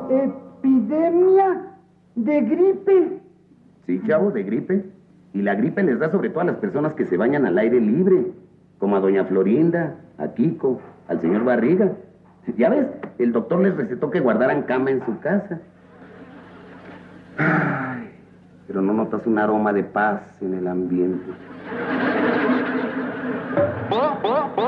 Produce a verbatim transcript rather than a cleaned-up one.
Epidemia de gripe. Sí, chavo, de gripe. Y la gripe les da sobre todo a las personas que se bañan al aire libre, como a doña Florinda, a Kiko, al señor Barriga. Ya ves, el doctor les recetó que guardaran cama en su casa. Ay, pero no notas un aroma de paz en el ambiente.